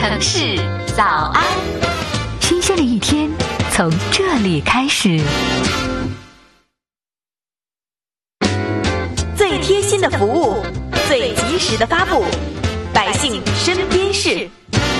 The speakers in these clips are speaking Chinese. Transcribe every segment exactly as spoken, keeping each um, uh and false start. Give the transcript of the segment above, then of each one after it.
城市早安， 新鲜的一天从这里开始。 最贴心的服务，最及时的发布，百姓身边事。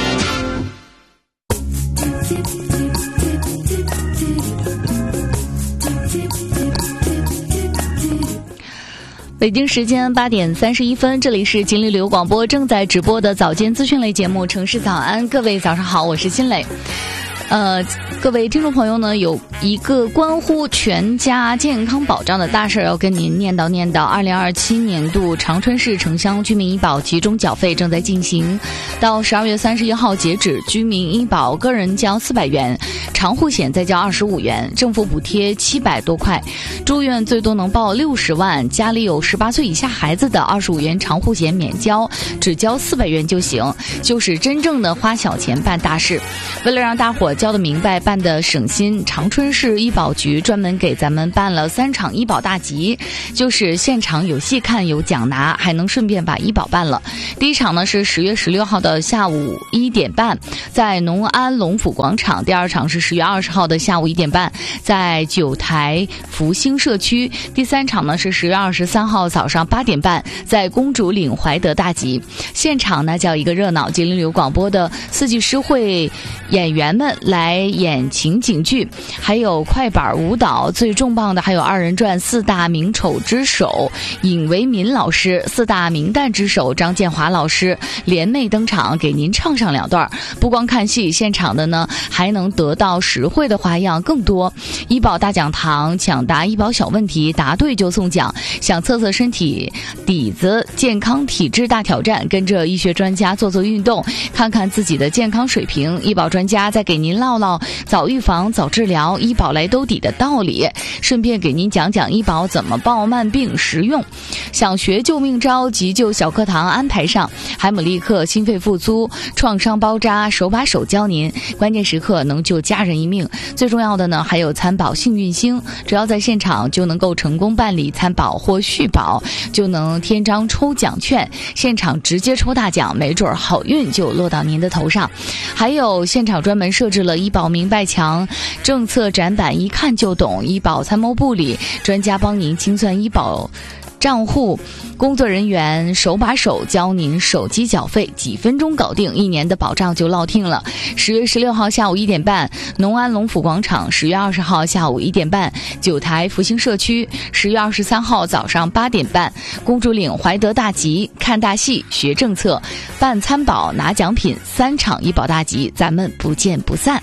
北京时间八点三十一分，这里是金陵流广播正在直播的早间资讯类节目《城市早安》，各位早上好，我是辛磊。呃，各位听众朋友呢，有一个关乎全家健康保障的大事要跟您念叨念叨。二零二七年度长春市城乡居民医保集中缴费正在进行，到十二月三十一号截止，居民医保个人交四百元，长户险再交二十五元，政府补贴七百多块，住院最多能报六十万，家里有十八岁以下孩子的二十五元长户险免交，只交四百元就行，就是真正的花小钱办大事。为了让大伙交得明白，办得省心，长春市医保局专门给咱们办了三场医保大集，就是现场有戏看有奖拿，还能顺便把医保办了。第一场呢是十月十六号的下午一点半，在农安龙府广场；第二场是十月二十号的下午一点半，在九台福兴社区；第三场呢是十月二十三号早上八点半，在公主岭怀德大集。现场呢叫一个热闹，金陵流广播的四季诗会演员们来演情景剧，还有快板舞蹈，最重磅的还有二人转四大名丑之首尹维民老师，四大名旦之首张建华老师联袂登场，给您唱上两段。不光看戏，现场的呢还能得到实惠的花样更多。医保大讲堂，抢答医保小问题，答对就送奖。想测测身体底子，健康体质大挑战，跟着医学专家做做运动，看看自己的健康水平。医保专家再给您唠唠早预防早治疗，医保来兜底的道理，顺便给您讲讲医保怎么报慢病实用。想学救命招，急救小课堂安排上，海姆立克心肺复苏创伤包扎手把手教您，关键时刻能救家人一命。最重要的呢还有参保幸运星，只要在现场就能够成功办理参保或续保，就能添张抽奖券，现场直接抽大奖，没准好运就落到您的头上。还有现场专门设置了医保明白墙政策展板，一看就懂。医保参谋部里专家帮您清算医保账户，工作人员手把手教您手机缴费，几分钟搞定，一年的保障就落定了。十月十六号下午一点半，农安龙府广场；十月二十号下午一点半，九台福兴社区；十月二十三号早上八点半，公主岭怀德大集。看大戏，学政策，办参保，拿奖品，三场医保大集，咱们不见不散。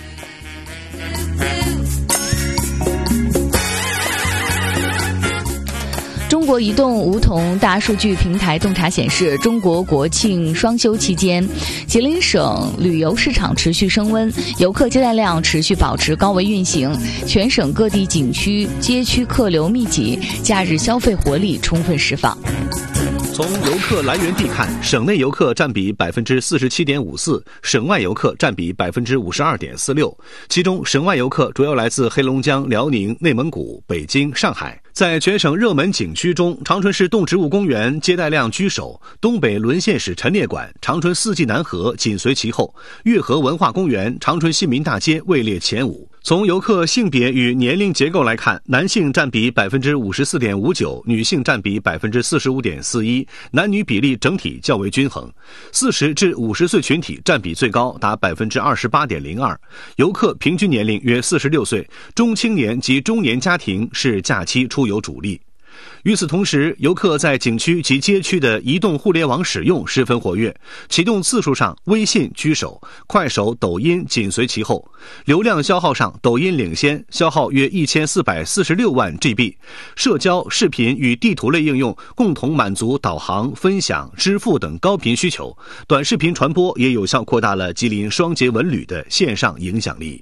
中国移动梧桐大数据平台洞察显示，中国国庆双休期间，吉林省旅游市场持续升温，游客接待量持续保持高维运行，全省各地景区街区客流密集，假日消费活力充分释放。 从游客来源地看，省内游客占比百分之四十七点五四，省外游客占比百分之五十二点四六。其中，省外游客主要来自黑龙江、辽宁、内蒙古、北京、上海。在全省热门景区中，长春市动植物公园接待量居首，东北沦陷史陈列馆、长春四季南河紧随其后，月河文化公园、长春新民大街位列前五。从游客性别与年龄结构来看，男性占比百分之五十四点五九，女性占比百分之四十五点四一，男女比例整体较为均衡。四十至五十岁群体占比最高，达百分之二十八点零二。游客平均年龄约四十六岁，中青年及中年家庭是假期出游主力。与此同时，游客在景区及街区的移动互联网使用十分活跃，启动次数上微信居首，快手、抖音紧随其后。流量消耗上，抖音领先，消耗约一千四百四十六万 G B。社交、视频与地图类应用共同满足导航、分享、支付等高频需求，短视频传播也有效扩大了吉林双节文旅的线上影响力。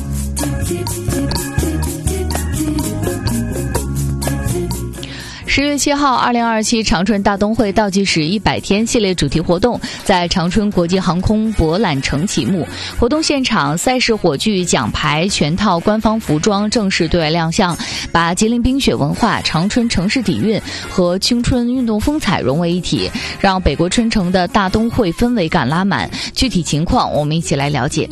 十月月七号，二零二七长春大冬会倒计时一百天系列主题活动在长春国际航空博览城启幕。活动现场，赛事火炬、奖牌、全套官方服装正式对外亮相，把吉林冰雪文化、长春城市底蕴和青春运动风采融为一体，让北国春城的大冬会氛围感拉满。具体情况，我们一起来了解。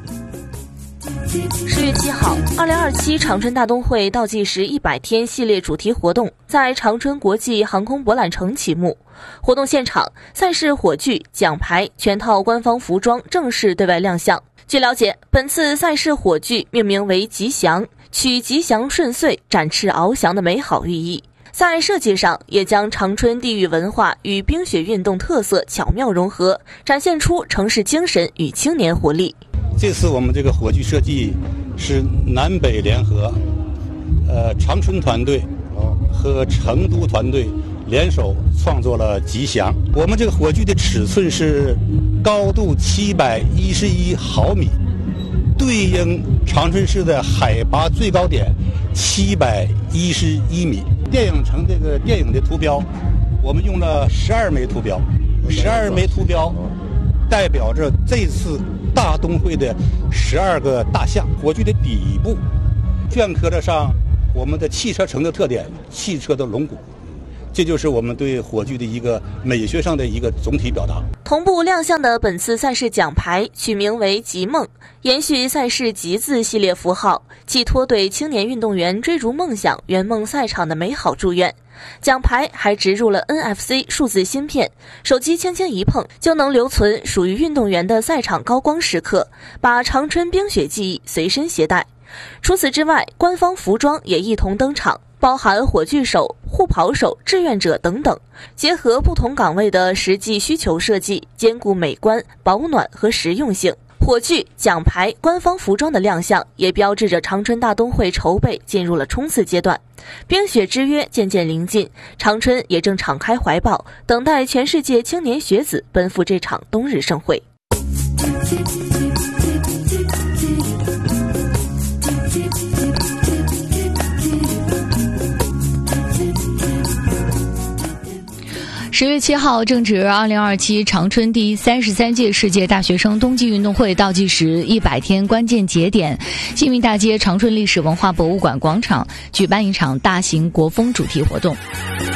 十月七号，二零二七长春大冬会倒计时一百天系列主题活动在长春国际航空博览城启幕。活动现场，赛事火炬、奖牌、全套官方服装正式对外亮相。据了解，本次赛事火炬命名为吉祥，取吉祥顺遂、展翅翱翔的美好寓意。在设计上，也将长春地域文化与冰雪运动特色巧妙融合，展现出城市精神与青年活力。 这次我们这个火炬设计是南北联合，呃，长春团队和成都团队联手创作了吉祥。我们这个火炬的尺寸是高度七百一十一毫米，对应长春市的海拔最高点七百一十一米。电影城这个电影的图标，我们用了十二枚图标，十二枚图标代表着这次大冬会的十二个大项。火炬的底部镌刻了上我们的汽车城的特点，汽车的龙骨。这就是我们对火炬的一个美学上的一个总体表达。 同步亮相的本次赛事奖牌取名为吉梦，延续赛事吉字系列符号，寄托对青年运动员追逐梦想、圆梦赛场的美好祝愿。奖牌还植入了 N F C 数字芯片，手机轻轻一碰就能留存属于运动员的赛场高光时刻，把长春冰雪记忆随身携带。除此之外，官方服装也一同登场，包含火炬手、护跑手、志愿者等等，结合不同岗位的实际需求设计，兼顾美观、保暖和实用性。火炬、奖牌、官方服装的亮相，也标志着长春大冬会筹备进入了冲刺阶段。冰雪之约渐渐临近，长春也正敞开怀抱，等待全世界青年学子奔赴这场冬日盛会。 十月七号，正值二零二七长春第三十三届世界大学生冬季运动会倒计时一百天关键节点，新民大街长春历史文化博物馆广场举办一场大型国风主题活动。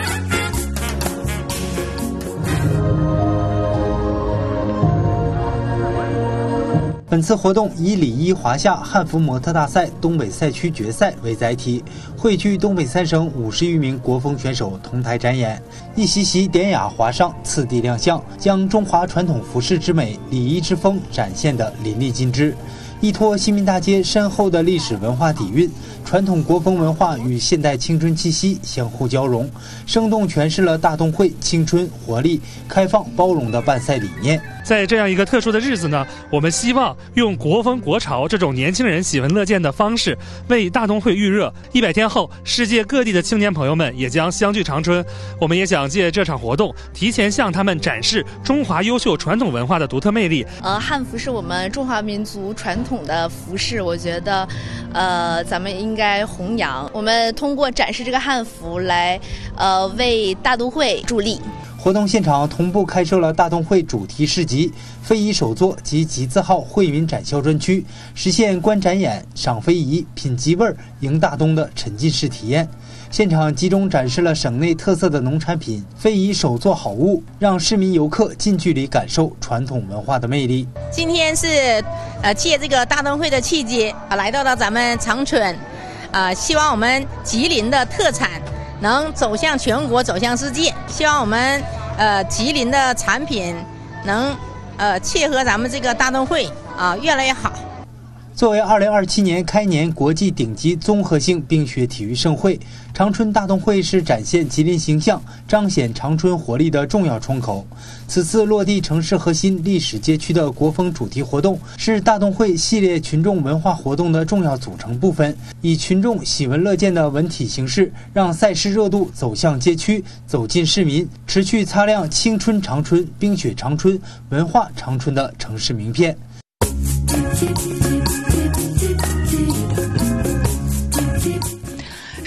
本次活动以礼仪华夏汉服模特大赛东北赛区决赛为载体，汇聚东北三省五十余名国风选手同台展演，一袭袭典雅华裳次第亮相，将中华传统服饰之美、礼仪之风展现得淋漓尽致。依托新民大街深厚的历史文化底蕴，传统国风文化与现代青春气息相互交融，生动诠释了大冬会青春活力、开放包容的办赛理念。 在这样一个特殊的日子呢，我们希望用国风国潮这种年轻人喜闻乐见的方式，为大冬会预热。一百天后，世界各地的青年朋友们也将相聚长春。我们也想借这场活动，提前向他们展示中华优秀传统文化的独特魅力。 呃，汉服是我们中华民族传统的服饰，我觉得，呃，咱们应该弘扬。我们通过展示这个汉服来，呃，为大冬会助力。 活动现场同步开设了大冬会主题市集、非遗手作及集字号惠民展销专区，实现观展演、赏非遗、品集味、迎大冬的沉浸式体验。现场集中展示了省内特色的农产品、非遗手作好物，让市民游客近距离感受传统文化的魅力。 今天是呃借这个大冬会的契机啊，来到了咱们长春，啊，希望我们吉林的特产能走向全国，走向世界。希望我们呃吉林的产品能呃切合咱们这个大冬会啊越来越好。 作为二零二七年开年国际顶级综合性冰雪体育盛会，长春大冬会是展现吉林形象、彰显长春活力的重要窗口。此次落地城市核心历史街区的国风主题活动，是大冬会系列群众文化活动的重要组成部分，以群众喜闻乐见的文体形式，让赛事热度走向街区，走进市民，持续擦亮青春长春、冰雪长春、文化长春的城市名片。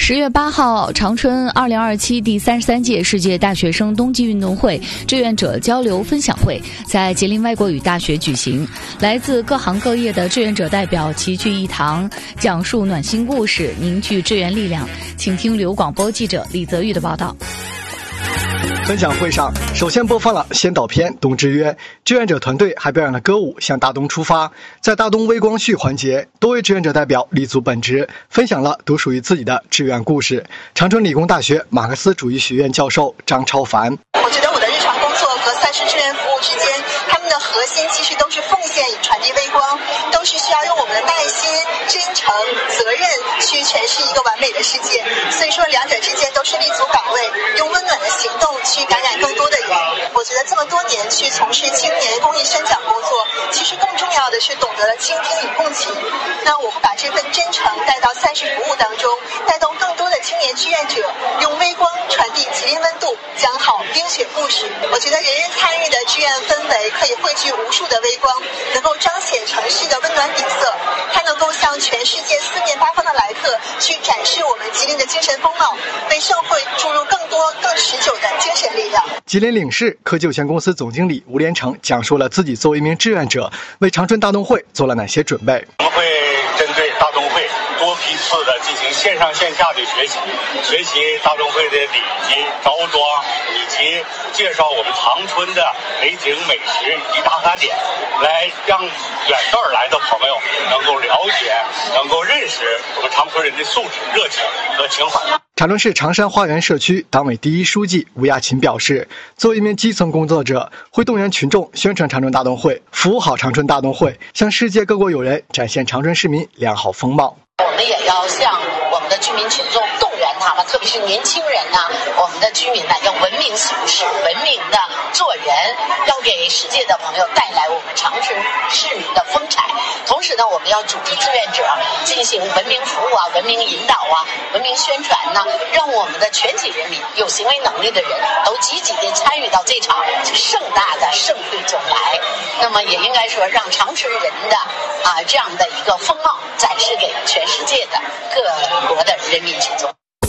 十月八号，长春二零二七第三十三届世界大学生冬季运动会志愿者交流分享会在吉林外国语大学举行。来自各行各业的志愿者代表齐聚一堂，讲述暖心故事，凝聚志愿力量。请听旅游广播记者李泽玉的报道。 分享会上，首先播放了先导片《冬之约》，志愿者团队还表演了歌舞《向大东出发》。在大东微光序环节，多位志愿者代表立足本职，分享了独属于自己的志愿故事。长春理工大学马克思主义学院教授张超凡： 我觉得我的日常工作和赛事志愿服务之间，他们的核心其实都是奉献与传递微光，都是需要用我们的耐心、真诚、责任去诠释一个完美的世界。所以说，两者之间都是立足岗位，用温暖的行动去感染更多的人。我觉得这么多年去从事青年公益宣讲工作，其实更重要的是懂得了倾听与共情。那我会把这份真诚带到赛事服务当中，带动更多的青年志愿者，用微光传递吉林温度，讲好冰雪故事。我觉得人人参与的志愿氛围可以汇聚无数的微光，能够彰显城市的温暖底色，它能够向全世界四面八方的来客去展示我们吉林的精神风貌，为社会注入更多更持久的精神力量。 吉林领事科技有限公司总经理吴连成讲述了自己作为一名志愿者为长春大冬会做了哪些准备。 我们会针对大冬会多批次的进行线上线下的学习，学习大冬会的礼仪、着装，以及介绍我们长春的美景美食以及打卡点，来让远道而来的朋友能够了解、能够认识我们长春人的素质、热情和情怀。 长春市长山花园社区党委第一书记吴亚琴表示，作为一名基层工作者，会动员群众宣传长春大冬会，服务好长春大冬会，向世界各国友人展现长春市民良好风貌。 我们也要向我们的居民群众动员他们，特别是年轻人呢，我们的居民呢要文明行事，文明的做人，要给世界的朋友带来我们长春市民的风采。同时呢，我们要组织志愿者进行文明服务啊、文明引导啊、文明宣传呢，让我们的全体人民有行为能力的人都积极的参与到这场盛大的盛会中来。那么也应该说，让长春人的啊这样的一个风貌展示给全世界的各国的人民群众。